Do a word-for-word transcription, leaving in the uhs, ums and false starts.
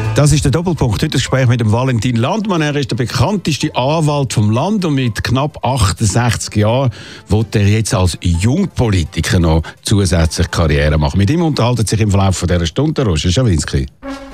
Das ist der Doppelpunkt. Heute das Gespräch mit dem Valentin Landmann. Er ist der bekannteste Anwalt vom Land und mit knapp achtundsechzig Jahren will er jetzt als Jungpolitiker noch zusätzlich Karriere machen. Mit ihm unterhalten sich im Verlauf dieser Stunde Roger Schawinski.